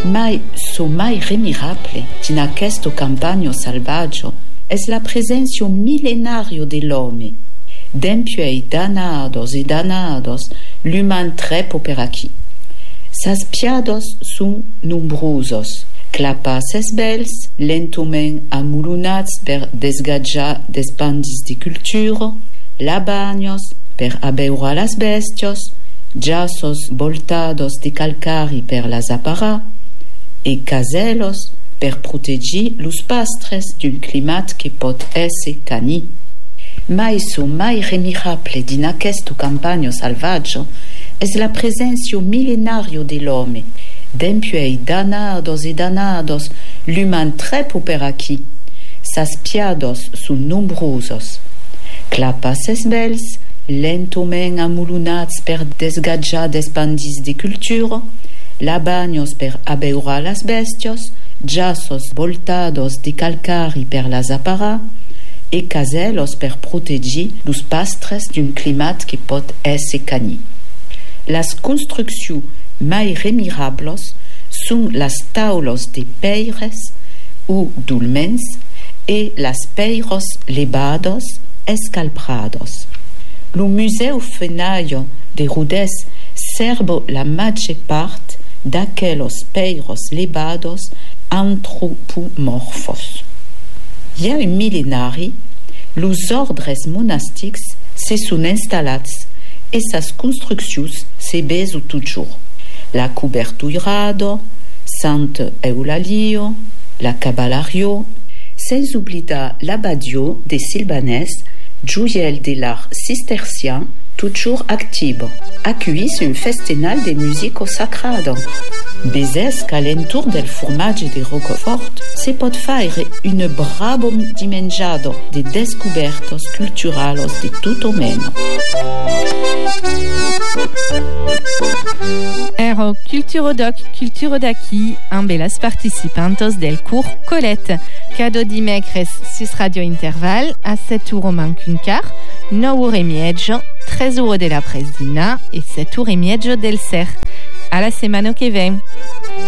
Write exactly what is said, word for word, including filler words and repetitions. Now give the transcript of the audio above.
mai so mai remirable in questo campagno selvaggio es la presencia millenario dell'uomo. Dempuei danados e danados l'human trepo per aquí. Sas piados sun numbrosos, clapas es bels, lentomen amulunats per desgadjar des bandis de cultura, labagnos per abeura las bestios, giassos voltados de calcari per las apara, e caselos per protegir los pastres d'un climat que pot esse cani. Mai so mai remirable din aquesto campagno salvaggio es la presencia millenario dell'uomo. Dempuei danados e danados l'human trepo per aquí. Sas piados sun nombrosos. Clapas es bels, lentomen amulunats per desgadjar des bandis de cultura, labagnos per abeura las bestios, giassos voltados de calcari per las apara, e caselos per protegir los pastres d'un climat que pot esse cani. Las construccions mai remirables son las taulos de peires ou dolmens e las peiros levados escalbrados. Lo Museu Fenaio de Rodez serve la maggior parte d'aquellos peiros levados antropomorfos. Hi ha un millenari, los ordres monastics se són installats e sas construccions se beso toujours. La Cubertuirado, Sant Eulalio, la Cabalario, sans oblidar l'abadio de Silvanès, joiel de l'art cistercien, toujours activo. Accueillis un festival de musico sacrado. Bezes qu'alentour del formatge de Roquefort se pot faire un bravo dimenjado de descobertos culturalos de tutto meno. Ero Culturodoc Culturodaki, ambelas participantos del curs Colette, cado dimecres sus Radio Interval a set uro manc un quart, nou ore mieggio, tres uro de la presdina e set ore mieggio del ser. A la semana que vem.